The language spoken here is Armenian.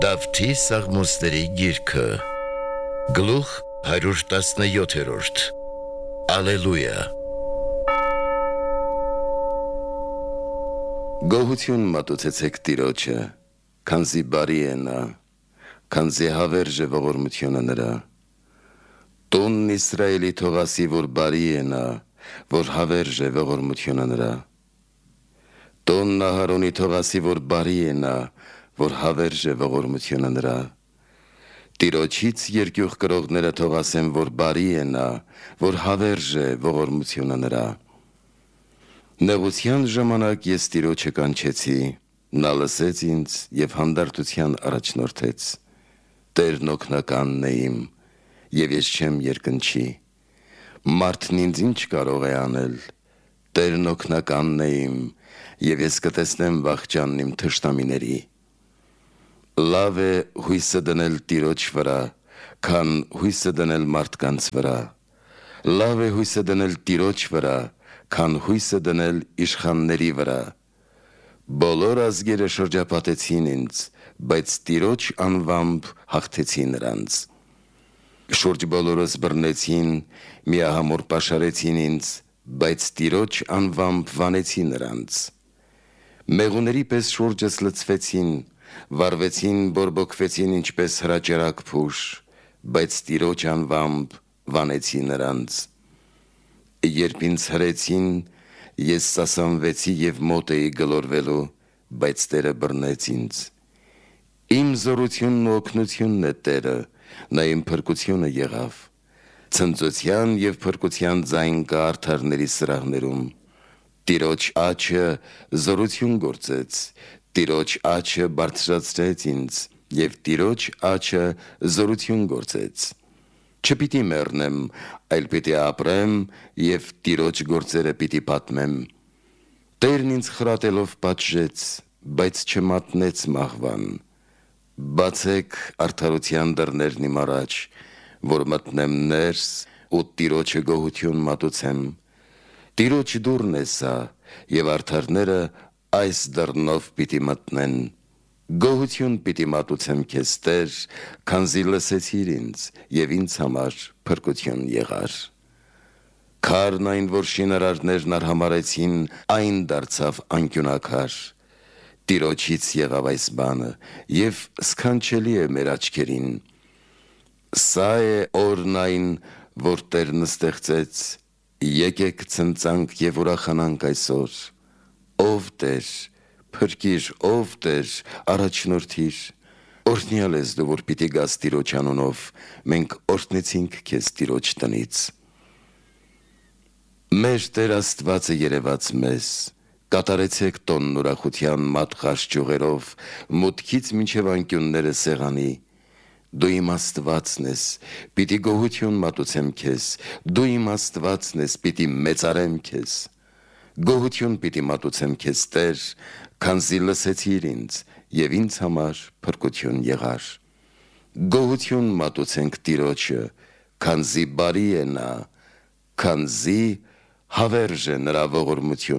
Դավթի սաղմոսների գիրքը Գլուխ 117 Ալելույա Գոհություն մատուցեցեք Տիրոջը, քանզի բարի է նա, քանզի հավերժ է ողորմությունը նրա։ Տունն Իսրայելի թող ասի, որ բարի է նա, որ հավերժ է ողորմությունը նրա։ Տունն Ահարոնի թող ասի, որ բարի է նա, որ հավերժ է ողորմությունը նրա։ Տիրոջից երկյուղ կրողները թող ասեն, որ բարի է նա, որ հավերժ է ողորմությունը նրա։ Նեղության ժամանակ ես Տիրոջը կանչեցի, նա լսեց ինձ և հանդարտության առաջնորդեց։ Տերն օգնականն է իմ, և ես չեմ երկնչի։ Մարդն ինձ ինչ կարող է անել։ Տերն օգնականն է իմ, և ես կտեսնեմ վախճանն իմ թշնամիների։ Լավ է հույսը դնել Տիրոջ վրա, քան հույսը դնել մարդկանց վրա։ Լավ է հույսը դնել Տիրոջ վրա, քան հույսը դնել իշխանների վրա։ Բոլոր ազգերը շրջապատեցին ինձ, բայց Տիրոջ անվամբ հաղթեցի նրանց։ Շուրջ բոլորս բռնեցին, միահամուռ պաշարեցին ինձ, բայց Տիրոջ անվամբ վանեցի նրանց։ Մեղուների պես շուրջս լցվեցին, վառվեցին, բորբոքվեցին ինչպես հրաճարակ փուշ, բայց Տիրոջ անվամբ վանեցի նրանց։ Երբ ինձ հրեցին, ես սասանվեցի և մոտ էի գլորվելու, բայց Տերը բռնեց ինձ։ Իմ զորությունն ու օգնությունն է Տերը, նա իմ փրկությունը եղավ։ Ցնծության և փրկության ձայն կա արդարների սրահներում։ Տիրոջ աջը զորություն գործեց, Տիրոջ աջը բարձրացրեց ինձ, և Տիրոջ աջը զորություն գործեց։ Չպիտի մեռնեմ, այլ պիտի ապրեմ, և Տիրոջ գործերը պիտի պատմեմ։ Տերն ինձ խրատելով պատժեց, բայց չմատնեց մահվան։ Բացեք արդարության դռներն իմ առաջ, որ մտնեմ ներս ու Տիրոջը գոհություն մատուցեմ։ Տիրոջ դուռն է սա, և արդարները այս դռնով պիտի մտնեն։ Գոհություն պիտի մատուցեմ քեզ Տեր, քանզի լսեցիր ինձ, և ինձ համար փրկություն եղար։ Քարն այն, որ շինարարներն արհամարհեցին, այն դարձավ անկյունակար։ Տիրոջից եղավ այս բանը, և սքանչելի է մեր աչքերին։ Սա է օրն այն, որ Տերն ստեղծեց, եկեք ցնծանք և ուրախանանք այսօր։ Ով Տեր, փրկիր, ով Տեր, առաջնորդիր։ Օրհնյալ ես դու, որ պիտի գաս Տիրոջ անունով, մենք օրհնեցինք քեզ Տիրոջ տնից։ Մեր Տեր Աստվածը երևաց մեզ, կատարեցեք տոնն ուրախության մատղաշ ճյուղերով, մուտքից մինչև անկյունները սեղանի։ Դու իմ Աստվածն ես, պիտի գոհություն մատուցեմ քեզ, դու իմ Աստվածն ես, պիտի մեծարեմ քեզ։ Գոհություն պիտի մատուցեմ քեզ Տեր, քանզի լսեցիր ինձ, և ինձ համար փրկություն եղար։ Գոհություն մատուցենք Տիրոջը, քանզի բարի է նա, քանզի հավերժ է նրա ողորմությունը։